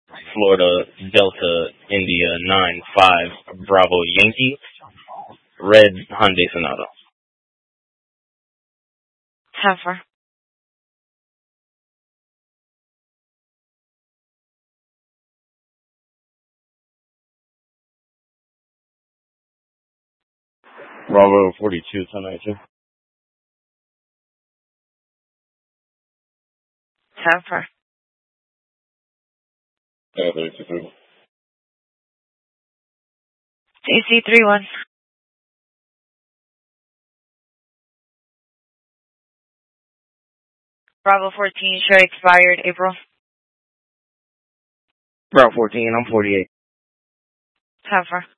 Florida Delta India 9-5 Bravo Yankee, red Hyundai Sonata. Heifer. Bravo 42 tonight, too. Heifer. Yeah, 32. JC 31. Bravo 14, show expired April. Bravo 14, I'm 48. Heifer.